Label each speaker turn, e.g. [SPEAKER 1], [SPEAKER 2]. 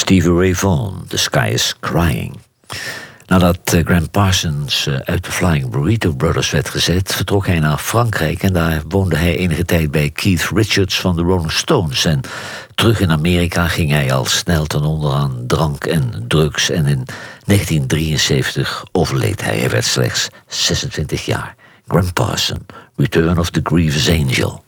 [SPEAKER 1] Stevie Ray Vaughan, The Sky is Crying. Nadat Graham Parsons uit de Flying Burrito Brothers werd gezet, vertrok hij naar Frankrijk en daar woonde hij enige tijd bij Keith Richards van de Rolling Stones. En terug in Amerika ging hij al snel ten onder aan drank en drugs en in 1973 overleed hij. Hij werd slechts 26 jaar. Graham Parsons, Return of the Grievous Angel.